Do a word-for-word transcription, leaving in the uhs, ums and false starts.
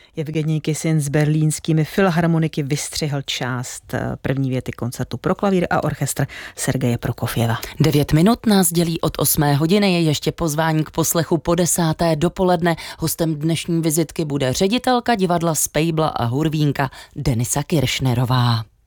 Evgenij Kissin s berlínskými filharmoniky vystřihl část první věty koncertu pro klavír a orchestr Sergeje Prokofjeva. Devět minut nás dělí od osmé hodiny, je ještě pozvání k poslechu po desáté dopoledne. Hostem dnešní vizitky bude ředitelka divadla Spejbla a Hurvínka Denisa Kiršnerová.